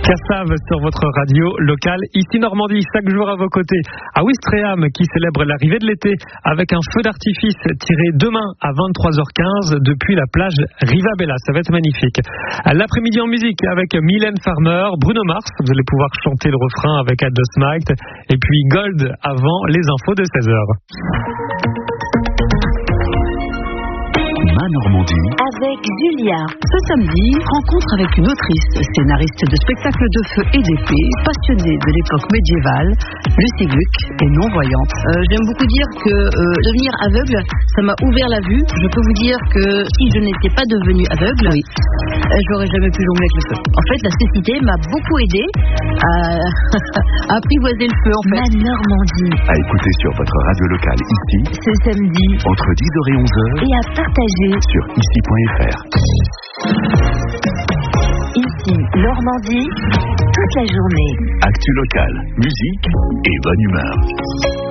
Cassave sur votre radio locale, ici Normandie, chaque jour à vos côtés. À Ouistreham qui célèbre l'arrivée de l'été avec un feu d'artifice tiré demain à 23h15 depuis la plage Rivabella. Ça va être magnifique. À l'après-midi en musique avec Mylène Farmer, Bruno Mars, vous allez pouvoir chanter le refrain avec Ados Smite et puis Gold avant les infos de 16h. Ma Normandie avec Julia. Ce samedi, rencontre avec une autrice, scénariste de spectacles de feu et d'épée, passionnée de l'époque médiévale, Lucie Gluck et non-voyante. J'aime beaucoup dire que devenir aveugle, ça m'a ouvert la vue. Je peux vous dire que si je n'étais pas devenue aveugle, j'aurais jamais pu jongler avec le feu. En fait, la cécité m'a beaucoup aidée à apprivoiser le feu, en fait. Ma Normandie. à écouter sur votre radio locale ici, Ce samedi. entre 10h et 11h, Et à partager. sur ici.fr. Ici, Normandie. Toute la journée. Actu locale, musique et bonne humeur.